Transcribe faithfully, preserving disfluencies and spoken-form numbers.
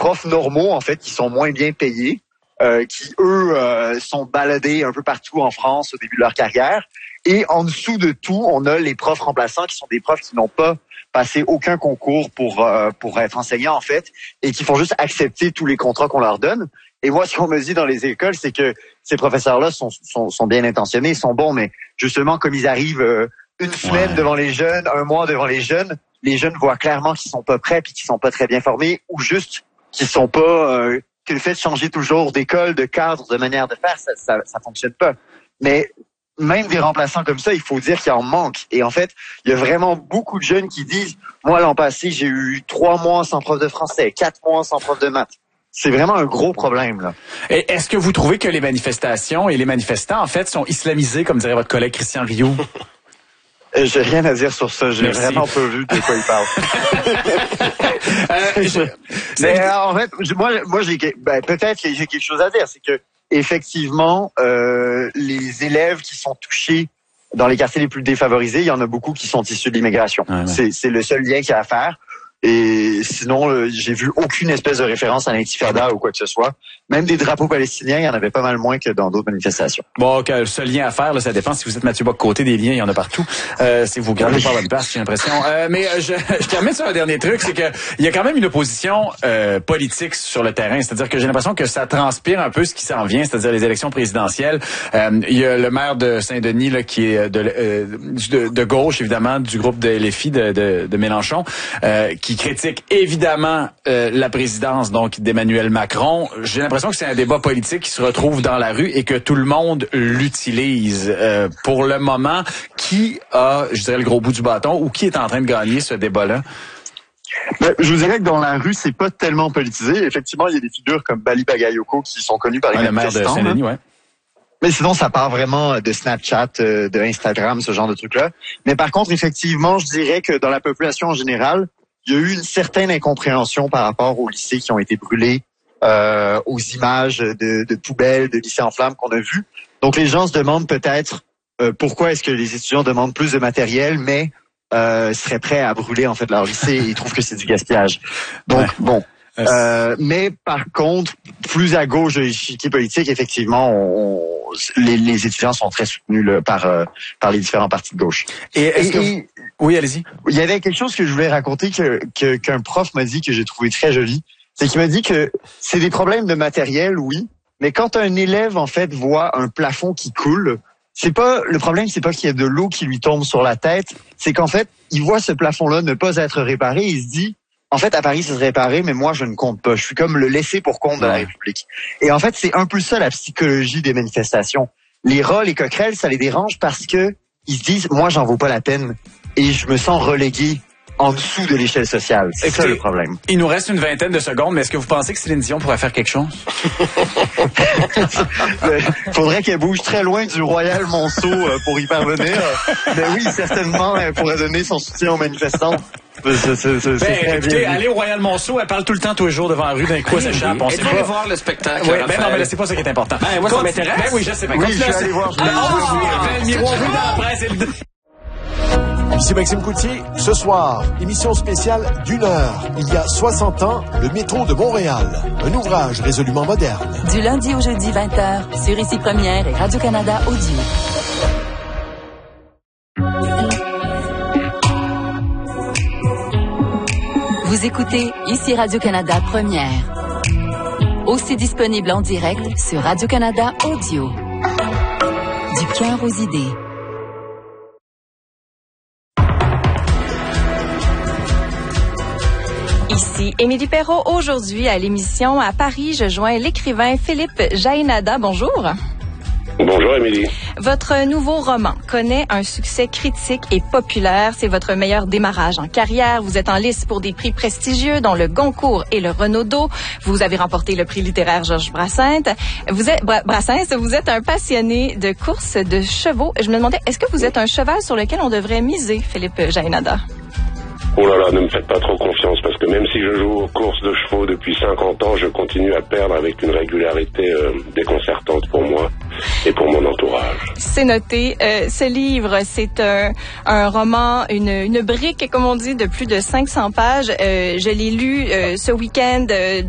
profs normaux, en fait, qui sont moins bien payés, euh, qui, eux, euh, sont baladés un peu partout en France au début de leur carrière. Et en dessous de tout, on a les profs remplaçants, qui sont des profs qui n'ont pas passé aucun concours pour euh, pour être enseignants, en fait, et qui font juste accepter tous les contrats qu'on leur donne. Et moi, ce qu'on me dit dans les écoles, c'est que ces professeurs-là sont, sont, sont bien intentionnés, sont bons, mais justement, comme ils arrivent euh, une semaine ouais. devant les jeunes, un mois devant les jeunes, les jeunes voient clairement qu'ils sont pas prêts puis qu'ils sont pas très bien formés, ou juste qu'ils sont pas euh, que le fait de changer toujours d'école, de cadre, de manière de faire, ça, ça, ça fonctionne pas. Mais même des remplaçants comme ça, il faut dire qu'il en manque. Et en fait, il y a vraiment beaucoup de jeunes qui disent, moi l'an passé, j'ai eu trois mois sans prof de français, quatre mois sans prof de maths. C'est vraiment un gros problème, là. Et est-ce que vous trouvez que les manifestations et les manifestants, en fait, sont islamisés, comme dirait votre collègue Christian Rioux? Euh, j'ai rien à dire sur ça. J'ai Merci. vraiment pas vu de quoi il parle. euh, je, Mais euh, en fait, moi, moi, j'ai ben, peut-être que j'ai quelque chose à dire. C'est que effectivement, euh, les élèves qui sont touchés dans les quartiers les plus défavorisés, il y en a beaucoup qui sont issus de l'immigration. Ah, ouais. C'est, c'est le seul lien qu'il y a à faire. Et sinon, euh, j'ai vu aucune espèce de référence à l'intifada ou quoi que ce soit. Même des drapeaux palestiniens, il y en avait pas mal moins que dans d'autres manifestations. Bon, okay, ce lien à faire, là, ça dépend. Si vous êtes Mathieu Bock-Côté, des liens, il y en a partout. Euh, si vous gardez pas votre place, j'ai l'impression. Euh, mais je, je termine sur un dernier truc, c'est que il y a quand même une opposition euh, politique sur le terrain. C'est-à-dire que j'ai l'impression que ça transpire un peu ce qui s'en vient, c'est-à-dire les élections présidentielles. Euh, il y a le maire de Saint-Denis là, qui est de, euh, de, de gauche, évidemment, du groupe de L F I de, de, de Mélenchon, euh, qui critique évidemment euh, la présidence donc d'Emmanuel Macron. J'ai l'impression que c'est un débat politique qui se retrouve dans la rue et que tout le monde l'utilise. Euh, pour le moment, qui a, je dirais, le gros bout du bâton ou qui est en train de gagner ce débat-là? Ben, je vous dirais que dans la rue, c'est pas tellement politisé. Effectivement, il y a des figures comme Bali Bagayoko qui sont connues par les ouais, manifestants. Le maire de Saint-Denis, ouais. Mais sinon, ça part vraiment de Snapchat, de Instagram, ce genre de trucs-là. Mais par contre, effectivement, je dirais que dans la population en général, il y a eu une certaine incompréhension par rapport aux lycées qui ont été brûlés, euh, aux images de, de poubelles, de lycées en flammes qu'on a vues. Donc, les gens se demandent peut-être euh, pourquoi est-ce que les étudiants demandent plus de matériel, mais euh, seraient prêts à brûler en fait leur lycée et ils trouvent que c'est du gaspillage. Donc, ouais. bon. Euh, mais par contre, plus à gauche de l'échiquier politique, effectivement, on, on, les, les étudiants sont très soutenus là, par euh, par les différents partis de gauche. Et, est-ce que vous... oui, allez-y. Il y avait quelque chose que je voulais raconter que, que qu'un prof m'a dit que j'ai trouvé très joli. C'est qu'il m'a dit que c'est des problèmes de matériel, oui, mais quand un élève en fait voit un plafond qui coule, c'est pas le problème, c'est pas qu'il y a de l'eau qui lui tombe sur la tête, c'est qu'en fait, il voit ce plafond-là ne pas être réparé, et il se dit en fait, à Paris, ça serait réparé, mais moi, je ne compte pas. Je suis comme le laissé pour compte de la République. Et en fait, c'est un peu ça, la psychologie des manifestations. Les rats, les coquerelles, ça les dérange parce que ils se disent, moi, j'en vaux pas la peine. Et je me sens relégué en dessous de l'échelle sociale. C'est Écoutez, ça le problème. Il nous reste une vingtaine de secondes, mais est-ce que vous pensez que Céline Dion pourrait faire quelque chose? Faudrait qu'elle bouge très loin du Royal Monceau pour y parvenir. Mais oui, certainement, elle pourrait donner son soutien aux manifestants. C'est, c'est, c'est, ben, écoutez, bien. Allez au Royal Monceau, elle parle tout le temps, tous les jours devant la rue, d'un coup, elle s'échappe. On sait pas. Voir le spectacle. Oui, ben non, mais là, c'est pas ça qui est important. Ben, moi, ça m'intéresse. Ben oui, je sais. Ben, oui, je vais aller voir. Je ah, le miroir vu dans la presse. Ici Maxime Coutier. Ce soir, émission spéciale d'une heure. Il y a soixante ans, le métro de Montréal. Un ouvrage résolument moderne. Du lundi au jeudi, vingt heures, sur Ici Première et Radio-Canada Audio. Vous écoutez Ici Radio-Canada Première. Aussi disponible en direct sur Radio-Canada Audio. Du cœur aux idées. Ici Émilie Perrault. Aujourd'hui, à l'émission à Paris, je joins l'écrivain Philippe Jaénada. Bonjour. Bonjour, Émilie. Votre nouveau roman connaît un succès critique et populaire. C'est votre meilleur démarrage en carrière. Vous êtes en lice pour des prix prestigieux, dont le Goncourt et le Renaudot. Vous avez remporté le prix littéraire Georges Brassens. Vous êtes, Brassens, vous êtes un passionné de courses de chevaux. Je me demandais, est-ce que vous êtes un cheval sur lequel on devrait miser, Philippe Jaénada? Oh là là, ne me faites pas trop confiance, parce que même si je joue aux courses de chevaux depuis cinquante ans, je continue à perdre avec une régularité euh, déconcertante pour moi et pour mon entourage. C'est noté. Euh, ce livre, c'est un, un roman, une, une brique, comme on dit, de plus de cinq cents pages. Euh, je l'ai lu euh, ce week-end. Euh,